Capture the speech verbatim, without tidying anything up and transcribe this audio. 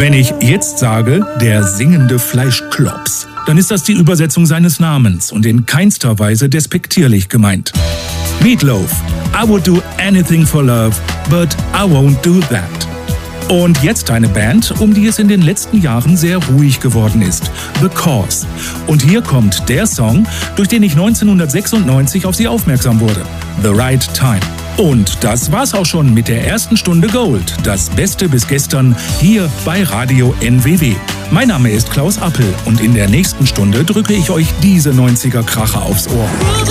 Wenn ich jetzt sage, der singende Fleischklops, dann ist das die Übersetzung seines Namens und in keinster Weise despektierlich gemeint. Meatloaf, I would do anything for love, but I won't do that. Und jetzt eine Band, um die es in den letzten Jahren sehr ruhig geworden ist. The Cause. Und hier kommt der Song, durch den ich neunzehnhundertsechsundneunzig auf sie aufmerksam wurde. The Right Time. Und das war's auch schon mit der ersten Stunde Gold. Das Beste bis gestern hier bei Radio N W W. Mein Name ist Klaus Appel und in der nächsten Stunde drücke ich euch diese neunziger Kracher aufs Ohr.